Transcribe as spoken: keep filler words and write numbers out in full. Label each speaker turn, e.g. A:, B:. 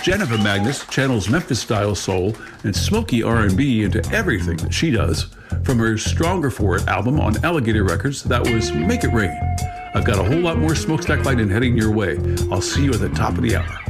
A: Jennifer Magnus channels Memphis-style soul and smoky R and B into everything that she does. From her Stronger For It album on Alligator Records, that was Make It Rain. I've got a whole lot more Smokestack Lightning heading your way. I'll see you at the top of the hour.